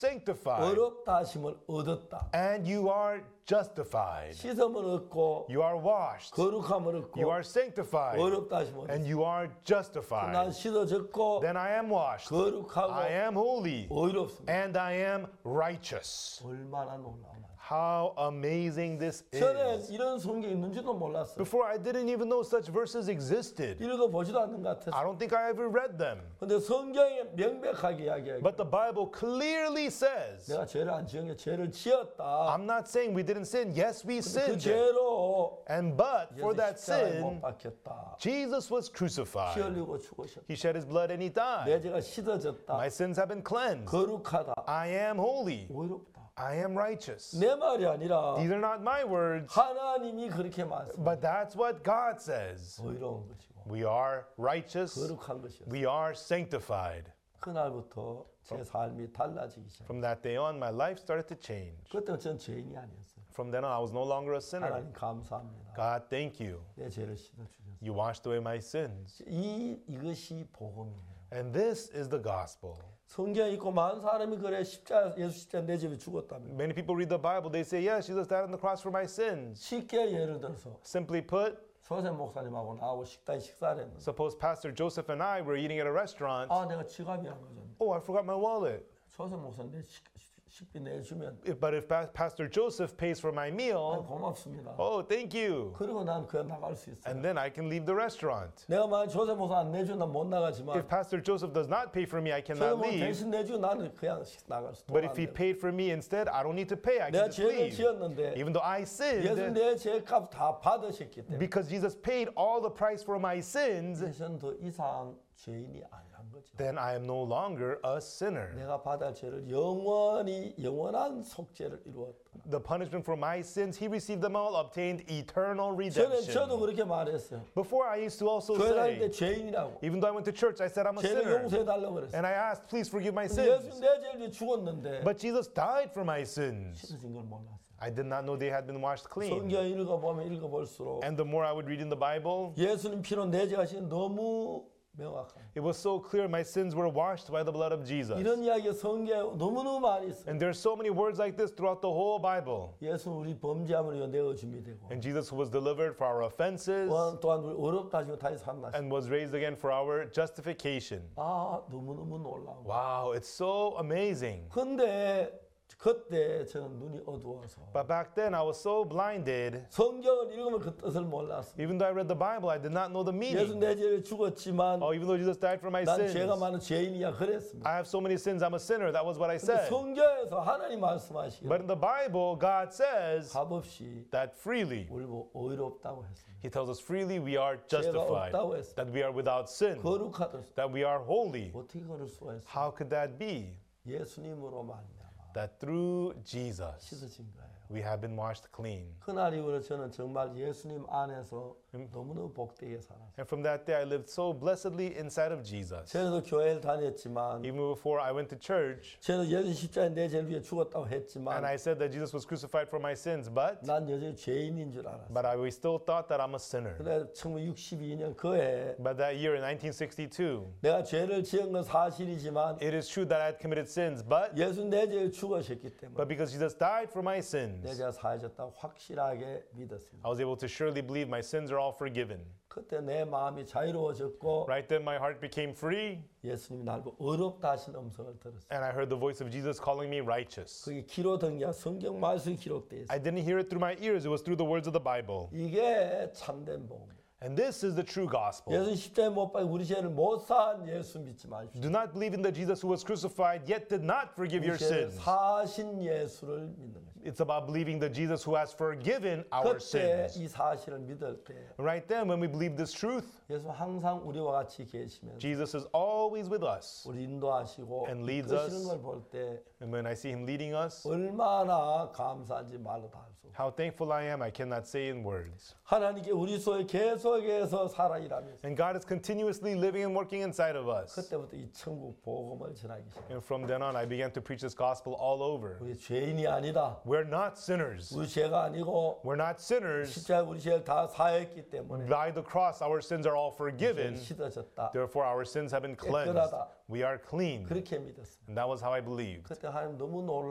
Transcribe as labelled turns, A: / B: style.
A: sanctified.
B: 의롭다 하심을 얻었다.
A: And you are justified.
B: 씻음을 얻고
A: You are washed.
B: 거룩함을 얻고
A: You are sanctified.
B: 의롭다 하심을
A: And
B: 얻었다.
A: you are
B: 난
A: justified.
B: 씻어졌고
A: Then I am washed.
B: 거룩하고
A: I am holy.
B: 의롭습니다.
A: And I am righteous.
B: 얼마나 놀라우나.
A: How amazing this
B: 전에
A: is.
B: 이런 성경이 있는지도 몰랐어요.
A: Before I didn't even know such verses existed.
B: 읽어보지도 않는 것
A: I
B: 같았어요.
A: don't think I ever read them.
B: 근데 성경에 명백하게 이야기해요.
A: But the Bible clearly says,
B: 내가 죄를 안 지은 게 죄를 지었다.
A: I'm not saying we didn't sin. Yes, we
B: 그
A: sinned.
B: 죄로
A: And but for
B: 예수
A: that
B: 십자가에 못
A: sin,
B: 박혔다.
A: Jesus was
B: 피
A: crucified.
B: 흘리고 죽으셨다.
A: He shed his blood and he
B: 내
A: died.
B: 죄가 씻어졌다.
A: My sins have been cleansed.
B: 거룩하다.
A: I am holy.
B: 의롭다.
A: I am righteous.
B: 내 말이 아니라
A: These are not my words,
B: 하나님이 그렇게 말씀하십니다.
A: but that's what God says.
B: 의로운 것이고
A: We are righteous.
B: 거룩한 것이었어요.
A: We are sanctified.
B: 그날부터 제 삶이 달라지기 시작했어요.
A: From that day on, my life started to change.
B: 그때는 전 죄인이 아니었어요.
A: From then on, I was no longer a sinner.
B: 하나님 감사합니다.
A: God, thank you.
B: 내 죄를 씻어주셨어요.
A: You washed away my sins.
B: 이것이 복음이에요.
A: And this is the gospel.
B: 성경에 있고 많은 사람이 그래 예수 십자가 내 집에 죽었다면
A: Many people read the Bible, they say, yes, Jesus died on the cross for my sins.
B: 쉽게 예를 들어서
A: Simply put,
B: 조셉 목사님하고 나하고 식당에 식사를 했는데
A: suppose Pastor Joseph and I were eating at a restaurant.
B: 아 내가 지갑이 안 가졌네.
A: Oh, I forgot my wallet.
B: 조셉 목사님 내 식비 내주면
A: But if Pastor Joseph pays for my meal,
B: 고맙습니다.
A: oh, thank you.
B: 그리고 난 그냥 나갈 수 있어요.
A: And then I can leave the restaurant.
B: 내가 만약 조셉 목사 안 내주면 못 나가지만
A: If Pastor Joseph does not pay for me, I
B: 조셉
A: cannot
B: 목사
A: leave.
B: 대신 내주면 나는 그냥 나갈 수
A: But if he paid for me instead, I don't need to pay. I
B: 내가
A: can just
B: 죄를
A: leave.
B: 지었는데
A: Even though I
B: 예수
A: sinned,
B: 내 죄값 다 받으셨기 때문에
A: because Jesus paid all the price for my sins,
B: 저는 더 이상 죄인이 아니란 거죠.
A: then I am no longer a sinner.
B: 내가 받을 죄를 영원한 속죄를 이루었다.
A: The punishment for my sins, he received them all, obtained eternal
B: 저도
A: redemption.
B: 그렇게 말했어요.
A: Before I used to also
B: 교회 다닐 때
A: say,
B: 죄인이라고.
A: even though I went to church, I said I'm a
B: 죄를
A: sinner.
B: 용서해 달라고 그랬어요.
A: And I asked, please forgive my
B: 근데 예수
A: sins.
B: 내 죄를 죽었는데
A: But Jesus died for my sins.
B: 씻어진 걸 몰랐어요.
A: I did not know they had been washed clean.
B: 성경 읽어보면 읽어볼수록
A: And the more I would read in the Bible,
B: 예수님 피로 내 죄가 신 너무 명확한.
A: it was so clear my sins were washed by the blood of Jesus.
B: 이런 이야기가 성경에 너무너무 많이 있어요.
A: And there's so many words like this throughout the whole Bible.
B: 예수 우리 범죄함을 위해 내어 준비 되고
A: And Jesus was delivered for our offenses
B: 또한 우리 어렵다 하시고 다시 살아나시.
A: and was raised again for our justification.
B: 아 너무너무 놀라워.
A: Wow, it's so amazing.
B: 근데 그때 저는 눈이 어두워서
A: But back then I was so blinded.
B: 성경을 읽으면 그 뜻을 몰랐어.
A: Even though I read the Bible, I did not know the
B: 예수
A: meaning.
B: 내 죄를 죽었지만
A: Oh, even though Jesus died for my
B: 난
A: sins,
B: 죄가 많은 죄인이야 그랬습니다.
A: I have so many sins, I'm a sinner. That was what I
B: 근데
A: said.
B: 성경에서 하나님 말씀하시기를
A: But in the Bible, God says
B: 값없이
A: that freely.
B: 우리 의롭다고 했습니다.
A: He tells us freely we are
B: 죄가
A: justified,
B: 없다고 했습니다.
A: that we are without sin,
B: 거룩하다.
A: that we are holy.
B: 어떻게 그럴 수가 있어요?
A: How could that be?
B: 예수님으로 말미암아
A: That through Jesus
B: 씻어진 거예요.
A: we have been washed clean.
B: 그날 이후로 저는 정말 예수님 안에서 너무너무 복되게 살았어요.
A: And from that day I lived so blessedly inside of Jesus.
B: 저도 교회를 다녔지만
A: Even before I went to church
B: 저도 예수 십자가에 내 죄를 위해 죽었다고
A: and
B: 했지만
A: I said that Jesus was crucified for my sins, but
B: 난 여전히 죄인인 줄 알았어요.
A: I still thought that I'm a sinner.
B: 근데 1962년 그해
A: But that year in 1962,
B: 내가 죄를 지은 건 사실이지만
A: it is true that I had committed sins, but
B: 예수 내 죄를 죽으셨기 때문에
A: because Jesus died for my
B: 내
A: sins,
B: 죄가 사해졌다고 확실하게 믿었습니다.
A: I was able to surely believe my sins are all forgiven.
B: 그때 내 마음이 자유로워졌고
A: Right then my heart became free,
B: 예수님이 나를 어렵다 하신 음성을 들었어요.
A: and I heard the voice of Jesus calling me righteous.
B: 그게 귀로 든 게 성경 말씀이 기록되어 있어요.
A: I didn't hear it through my ears, it was through the words of the Bible.
B: 이게 참된 복음.
A: And this is the true gospel.
B: 예수 십자가에 못 박혀 우리 죄를 못 산 예수 믿지 마십시오.
A: Do not believe in the Jesus who was crucified yet did not forgive your
B: 우리 죄를
A: sins.
B: 사신 예수를 믿는 것입니다.
A: It's about believing the Jesus who has forgiven our
B: 그때
A: sins.
B: 이 사실을 믿을 때
A: Right then, when we believe this truth,
B: 예수 항상 우리와 같이 계시면서
A: Jesus is always with us.
B: 우리 인도하시고
A: And leads
B: 이끄시는
A: us.
B: 걸 볼 때
A: And when I see him leading us,
B: 얼마나 감사한지 말로 다 할 수 없어요.
A: how thankful I am, I cannot say in words.
B: 하나님께 우리 속에 계속 속에서 살아 일하면서
A: And God is continuously living and working inside of us.
B: 그때부터 이 천국 복음을 전하기 시작해요.
A: And from then on, I began to preach this gospel all over.
B: 우리 죄인이 아니다.
A: We're not sinners.
B: 우리 죄가 아니고
A: We're not sinners.
B: 십자가 우리 죄를 다 사했기 때문에
A: By the cross, our sins are all forgiven.
B: 씻어졌다.
A: Therefore, our sins have been cleansed.
B: 깨끗하다.
A: We are clean.
B: 그렇게 믿었어요.
A: And that was how I believed.
B: 그때 하나님 너무 놀라.